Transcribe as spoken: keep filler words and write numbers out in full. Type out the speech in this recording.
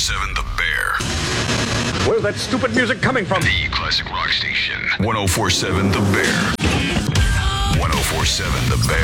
seven The Bear. Where's that stupid music coming from? The classic rock station. ten forty-seven The Bear. ten forty-seven The Bear.